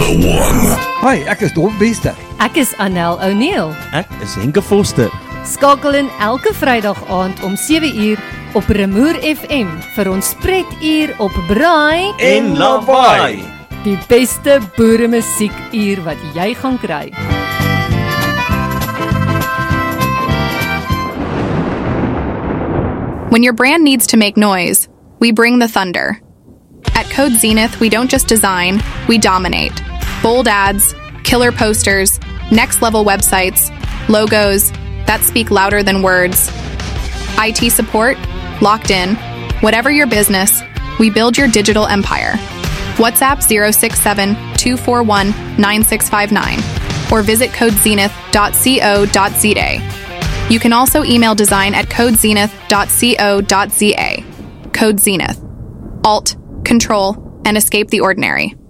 Number 1. Hi, ek is Dom Bester. Ek is Anel O'Neill. Ek is Henke Foster. Skakel in elke Vrydag aand om 7uur op Remoer FM vir ons pretuur op Braai En Lawaai. Die beste boere musiekuur wat jy gaan kry. When your brand needs to make noise, we bring the thunder. At Code Zenith, we don't just design, we dominate. Bold ads, killer posters, next-level websites, logos that speak louder than words. IT support, locked in. Whatever your business, we build your digital empire. WhatsApp 067-241-9659 or visit codezenith.co.za. You can also email design at codezenith.co.za. Code Zenith. Alt, control, and escape the ordinary.